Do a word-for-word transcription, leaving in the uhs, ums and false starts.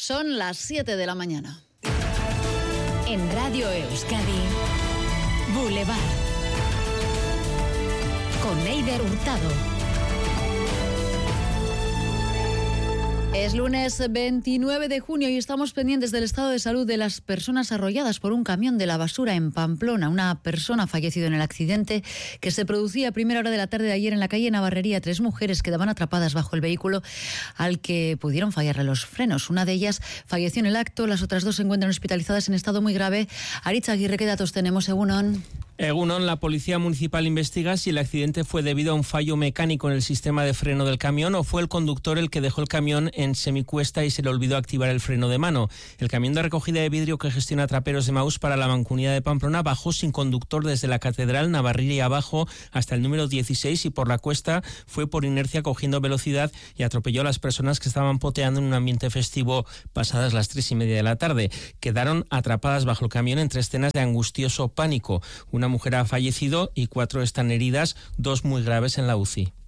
Son las siete de la mañana. En Radio Euskadi, Boulevard. Con Eider Hurtado. Es lunes veintinueve de junio y estamos pendientes del estado de salud de las personas arrolladas por un camión de la basura en Pamplona. Una persona ha fallecido en el accidente que se producía a primera hora de la tarde de ayer en la calle Navarrería. Tres mujeres quedaban atrapadas bajo el vehículo al que pudieron fallarle los frenos. Una de ellas falleció en el acto, las otras dos se encuentran hospitalizadas en estado muy grave. Aritz Aguirre, ¿qué datos tenemos, Egunon? Egunon, la Policía Municipal investiga si el accidente fue debido a un fallo mecánico en el sistema de freno del camión o fue el conductor el que dejó el camión en semicuesta y se le olvidó activar el freno de mano. El camión de recogida de vidrio que gestiona Traperos de Maús para la Mancomunidad de Pamplona bajó sin conductor desde la Catedral Navarrería abajo hasta el número dieciséis y por la cuesta fue por inercia cogiendo velocidad y atropelló a las personas que estaban poteando en un ambiente festivo pasadas las tres y media de la tarde. Quedaron atrapadas bajo el camión entre escenas de angustioso pánico. Una mujer ha fallecido y cuatro están heridas, dos muy graves en la U C I.